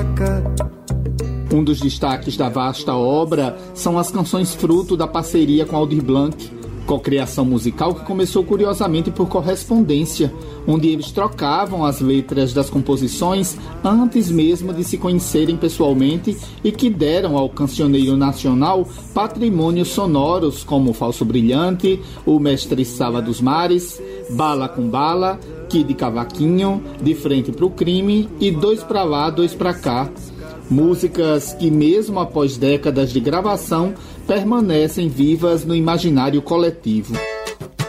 faca. Um dos destaques da vasta obra são as canções fruto da parceria com Aldir Blanc, cocriação musical que começou curiosamente por correspondência, onde eles trocavam as letras das composições antes mesmo de se conhecerem pessoalmente e que deram ao cancioneiro nacional patrimônios sonoros como Falso Brilhante, O Mestre Sala dos Mares, Bala com Bala, Kid Cavaquinho, De Frente pro Crime e Dois pra Lá, Dois pra Cá. Músicas que, mesmo após décadas de gravação, permanecem vivas no imaginário coletivo.